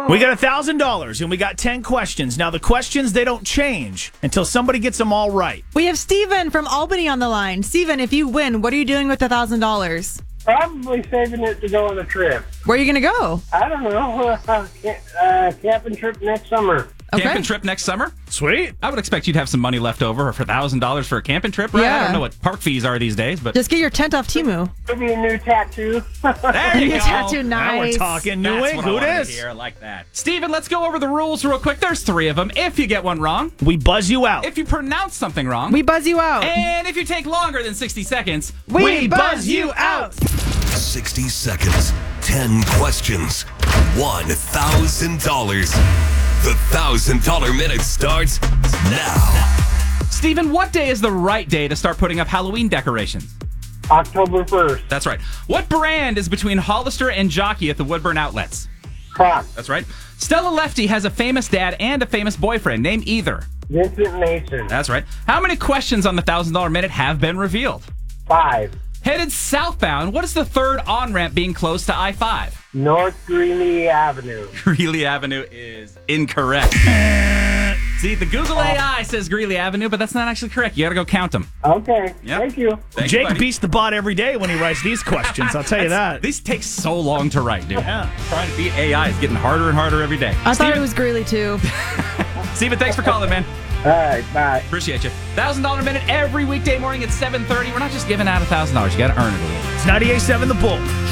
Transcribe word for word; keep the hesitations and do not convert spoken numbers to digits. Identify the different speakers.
Speaker 1: We got one thousand dollars, and we got ten questions. Now, the questions, they don't change until somebody gets them all right.
Speaker 2: We have Steven from Albany on the line. Steven, if you win, what are you doing with the one thousand dollars?
Speaker 3: Probably saving it to go on a trip.
Speaker 2: Where are you going to go?
Speaker 3: I don't know. Uh, uh, camping trip next summer.
Speaker 2: Okay.
Speaker 4: Camping trip next summer?
Speaker 1: Sweet.
Speaker 4: I would expect you'd have some money left over for one thousand dollars for a camping trip, right?
Speaker 2: Yeah.
Speaker 4: I don't know what park fees are these days, but...
Speaker 2: Just get your tent off Temu.
Speaker 3: Maybe a new tattoo.
Speaker 4: There you
Speaker 2: Your
Speaker 4: go.
Speaker 2: tattoo,
Speaker 1: Now we're
Speaker 2: nice.
Speaker 1: talking. New
Speaker 4: That's
Speaker 1: Wing,
Speaker 4: what I
Speaker 1: who
Speaker 4: wanted
Speaker 1: dis?
Speaker 4: to hear. I like that. Steven, let's go over the rules real quick. There's three of them. If you get one wrong,
Speaker 1: We buzz you out.
Speaker 4: if you pronounce something wrong,
Speaker 2: We buzz you out.
Speaker 4: and if you take longer than sixty seconds,
Speaker 2: We buzz you out.
Speaker 5: sixty seconds, ten questions, one thousand dollars. The one thousand dollars minute starts now.
Speaker 4: Steven, what day is the right day to start putting up Halloween decorations?
Speaker 3: October first.
Speaker 4: That's right. What brand is between Hollister and Jockey at the Woodburn outlets?
Speaker 3: Croc.
Speaker 4: That's right. Stella Lefty has a famous dad and a famous boyfriend. Name either.
Speaker 3: Vincent Mason.
Speaker 4: That's right. How many questions on the one thousand dollars minute have been revealed?
Speaker 3: Five.
Speaker 4: Headed southbound, what is the third on-ramp being close to I five?
Speaker 3: North Greeley Avenue.
Speaker 4: Greeley Avenue is incorrect. See, the Google A I says Greeley Avenue, but that's not actually correct. You got to go count them.
Speaker 3: Okay.
Speaker 4: Yep.
Speaker 3: Thank you.
Speaker 4: Thank you,
Speaker 1: Jake
Speaker 4: buddy.
Speaker 1: beats the bot every day when he writes these questions. I'll tell you that.
Speaker 4: These take so long to write, dude.
Speaker 1: Yeah.
Speaker 4: Trying to beat A I is getting harder and harder every day.
Speaker 2: I thought
Speaker 4: Steven,
Speaker 2: it was Greeley, too.
Speaker 4: Steven, thanks for calling, man.
Speaker 3: All right. Bye.
Speaker 4: Appreciate you. one thousand dollars minute every weekday morning at seven thirty. We're not just giving out one thousand dollars. You got to earn it a little.
Speaker 1: It's ninety-eight point seven The Bull.